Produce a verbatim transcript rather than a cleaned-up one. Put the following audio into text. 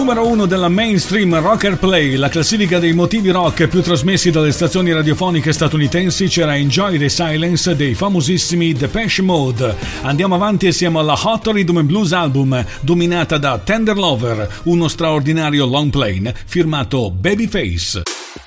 numero uno della mainstream Rocker Play, la classifica dei motivi rock più trasmessi dalle stazioni radiofoniche statunitensi, c'era Enjoy the Silence dei famosissimi Depeche Mode. Andiamo avanti e siamo alla Hot Rhythm and Blues Album, dominata da Tender Lover, uno straordinario long play firmato Babyface.